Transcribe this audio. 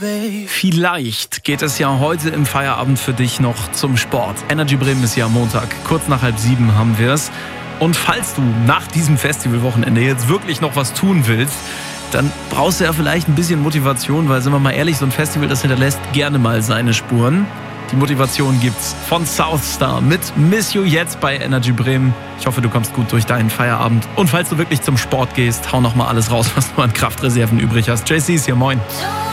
Vielleicht geht es ja heute im Feierabend für dich noch zum Sport. Energy Bremen ist ja am Montag, kurz nach 6:30 haben wir es. Und falls du nach diesem Festivalwochenende jetzt wirklich noch was tun willst, dann brauchst du ja vielleicht ein bisschen Motivation, weil, sind wir mal ehrlich, so ein Festival, das hinterlässt gerne mal seine Spuren. Die Motivation gibt's von Southstar mit Miss You jetzt bei Energy Bremen. Ich hoffe, du kommst gut durch deinen Feierabend. Und falls du wirklich zum Sport gehst, hau noch mal alles raus, was du an Kraftreserven übrig hast. JC ist hier, moin.